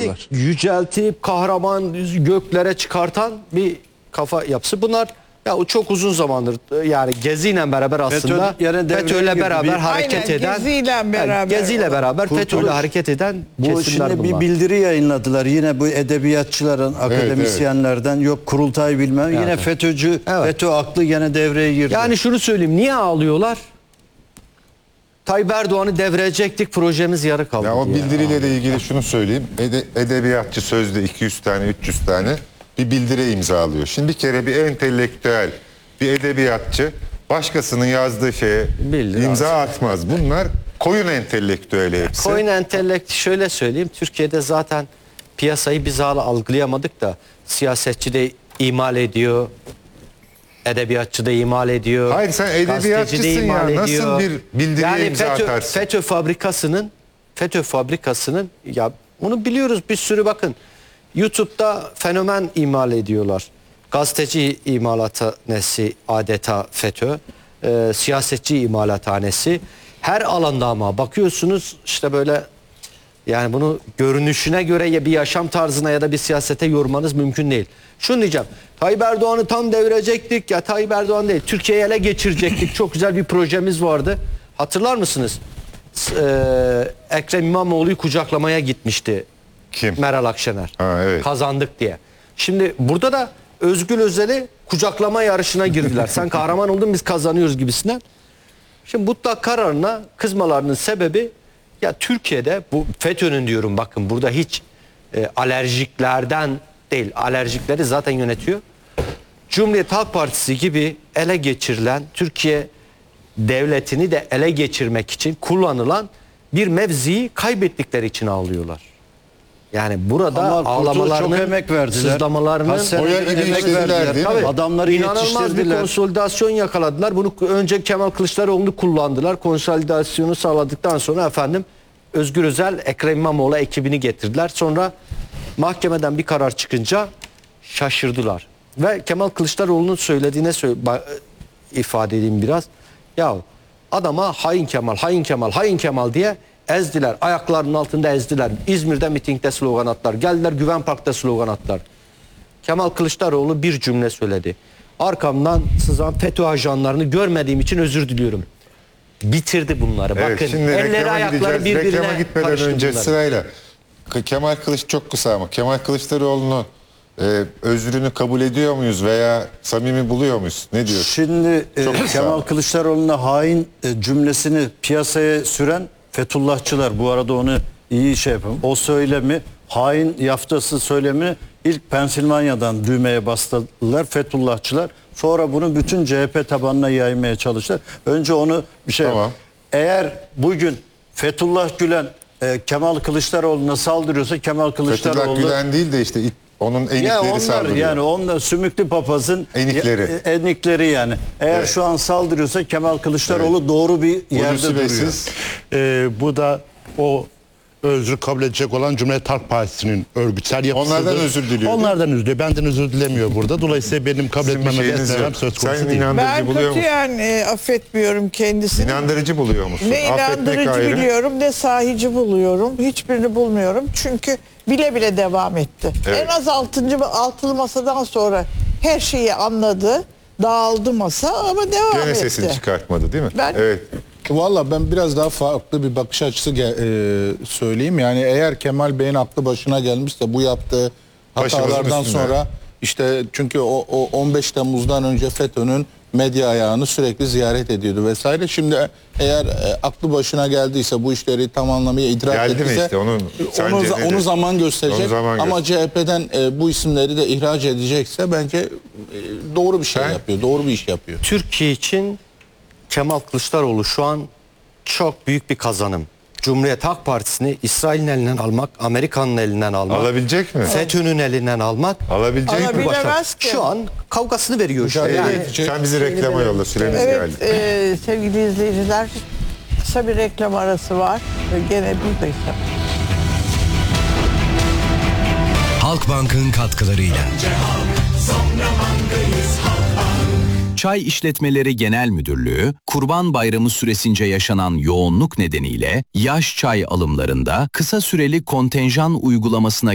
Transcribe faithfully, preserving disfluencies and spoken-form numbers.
yapıyorlar. yüceltip kahraman göklere çıkartan bir kafa yapısı. Bunlar ya o çok uzun zamandır yani Gezi'yle beraber aslında FETÖ'yle beraber bir, hareket aynen, eden Gezi'yle beraber, yani Gezi'yle beraber FETÖ'yle hareket eden bu kesimler şimdi bunlar. bir bildiri yayınladılar. Yine bu edebiyatçıların, akademisyenlerden evet, evet. yok kurultay bilmem. Evet, yine evet. FETÖ'cü, evet. FETÖ aklı yine devreye girdi. Yani şunu söyleyeyim, niye ağlıyorlar? Tayyip Erdoğan'ı devirecektik, projemiz yarı kaldı. Ya o bildiriyle ya. de ilgili şunu söyleyeyim. Ede, edebiyatçı sözde iki yüz tane, üç yüz tane bir bildiri imzalıyor. Şimdi bir kere bir entelektüel, bir edebiyatçı başkasının yazdığı şeye bildiri imza aslında atmaz. Bunlar koyun entelektüeli hepsi. Koyun entelektüeli şöyle söyleyeyim. Türkiye'de zaten piyasayı biz hala algılayamadık da siyasetçi de imal ediyor. Edebiyatçı da imal ediyor. Hayır sen edebiyatçısın ya. Nasıl bir bildiriye yani imza FETÖ, atarsın? FETÖ fabrikasının FETÖ fabrikasının ya bunu biliyoruz bir sürü bakın. YouTube'da fenomen imal ediyorlar. Gazeteci imalathanesi adeta FETÖ. E, siyasetçi imalathanesi. Her alanda ama bakıyorsunuz işte böyle yani bunu görünüşüne göre ya bir yaşam tarzına ya da bir siyasete yormanız mümkün değil. Şunu diyeceğim. Tayyip Erdoğan'ı tam devirecektik ya Tayyip Erdoğan değil. Türkiye'yi ele geçirecektik. Çok güzel bir projemiz vardı. Hatırlar mısınız? Ee, Ekrem İmamoğlu'yu kucaklamaya gitmişti. Kim? Meral Akşener. Ha, evet. Kazandık diye. Şimdi burada da Özgür Özel'i kucaklama yarışına girdiler. Sen kahraman oldun biz kazanıyoruz gibisinden. Şimdi mutlak kararına kızmalarının sebebi ya Türkiye'de bu FETÖ'nün diyorum bakın burada hiç e, alerjiklerden değil, alerjikleri zaten yönetiyor. Cumhuriyet Halk Partisi gibi ele geçirilen Türkiye devletini de ele geçirmek için kullanılan bir mevziyi kaybettikleri için ağlıyorlar. Yani burada ama ağlamalarının, çok emek verdiler. sızlamalarının Oya gibi işlediler değil mi? Adamları İnanılmaz bir konsolidasyon yakaladılar. Bunu önce Kemal Kılıçdaroğlu'nu kullandılar. Konsolidasyonu sağladıktan sonra efendim Özgür Özel, Ekrem İmamoğlu ekibini getirdiler. Sonra mahkemeden bir karar çıkınca şaşırdılar. Ve Kemal Kılıçdaroğlu'nun söylediğine sö ifade edeyim biraz. Ya adama hain Kemal, hain Kemal, hain Kemal diye ezdiler. Ayaklarının altında ezdiler. İzmir'de mitingde slogan attılar. Geldiler Güven Park'ta slogan attılar. Kemal Kılıçdaroğlu bir cümle söyledi. Arkamdan sızan FETÖ ajanlarını görmediğim için özür diliyorum. Bitirdi bunları. Evet, bakın şimdi elleri ayakları birbirine reklama gitmeden önce bunları. Sırayla Kemal Kılıç çok kısa ama Kemal Kılıçdaroğlu'nu e, özrünü kabul ediyor muyuz veya samimi buluyor muyuz? Ne diyorsun? Şimdi e, Kemal Kılıçdaroğlu'na hain e, cümlesini piyasaya süren Fethullahçılar, bu arada onu iyi şey yapın. O söylemi, hain yaftası söylemi ilk Pensilvanya'dan düğmeye bastılar Fethullahçılar. Sonra bunu bütün C H P tabanına yaymaya çalıştılar. Önce onu bir şey tamam. Eğer bugün Fethullah Gülen e, Kemal Kılıçdaroğlu'na saldırıyorsa Kemal Kılıçdaroğlu... Fethullah Gülen değil de işte onun enikleri ya onlar, saldırıyor. yani onlar sümüklü papazın enikleri. Ya, enikleri yani. Eğer evet. şu an saldırıyorsa Kemal Kılıçdaroğlu evet. doğru bir yerde duruyor. Ee, bu da o özrü kabul edecek olan Cumhuriyet Halk Partisi'nin örgütsel yapısıdır. Onlardan özür diliyor. Onlardan özür diliyor. Benden özür dilemiyor burada. Dolayısıyla benim kabul etmeme de etmemem söz konusu Sen değil. inandırıcı buluyor musun? Ben kötüyen e, affetmiyorum kendisini. İnandırıcı buluyor musun? Ne inandırıcı ayrı. biliyorum ne sahici buluyorum. Hiçbirini bulmuyorum. Çünkü bile bile devam etti. Evet. En az altıncı altılı masadan sonra her şeyi anladı. Dağıldı masa ama devam Gene etti. Gene sesini çıkartmadı değil mi? Ben, evet. Valla ben biraz daha farklı bir bakış açısı e, söyleyeyim. Yani eğer Kemal Bey'in aklı başına gelmişse bu yaptığı hatalardan sonra işte çünkü o, o on beş Temmuz'dan önce FETÖ'nün medya ayağını sürekli ziyaret ediyordu vesaire. Şimdi eğer e, aklı başına geldiyse bu işleri tam anlamıyla idrak Geldi ettiyse işte, onu, onu, onu zaman gösterecek. Onu zaman ama göster. C H P'den e, bu isimleri de ihraç edecekse bence e, doğru bir şey ben, yapıyor. Doğru bir iş yapıyor. Türkiye için Kemal Kılıçdaroğlu şu an çok büyük bir kazanım. Cumhuriyet Halk Partisi'ni İsrail'in elinden almak, Amerika'nın elinden almak, alabilecek mi? FETÖ'nün elinden almak, alabilecek mi? Ki. Şu an kavgasını veriyor işte. Yani, sen bizi reklama yolla, süremiz evet, geldi. Evet e, sevgili izleyiciler, kısa bir reklam arası var. Gene buradayız. Halkbank'ın katkılarıyla. Çay İşletmeleri Genel Müdürlüğü, Kurban Bayramı süresince yaşanan yoğunluk nedeniyle yaş çay alımlarında kısa süreli kontenjan uygulamasına